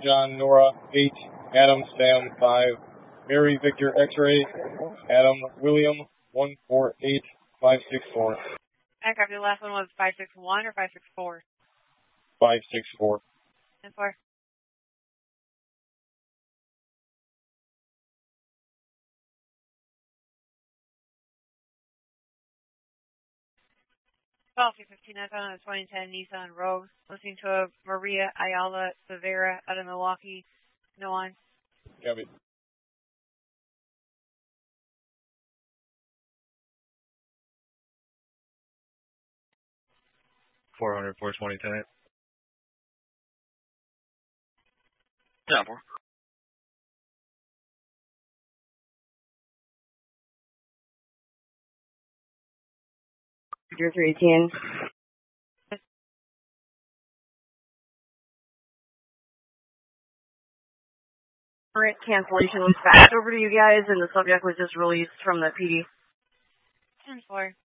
John Nora 8, Adam Sam 5, Mary Victor X-Ray, Adam William 148564. I copy. The last one was 561 or 564? 564. 10-4. Policy 15 on a 2010 Nissan Rogue. Listening to a Maria Ayala Severa out of Milwaukee. No on. Copy. $400, $420 tonight. Yeah, 4. Victor 318. Current cancellation was faxed over to you guys, and the subject was just released from the PD. 10-4.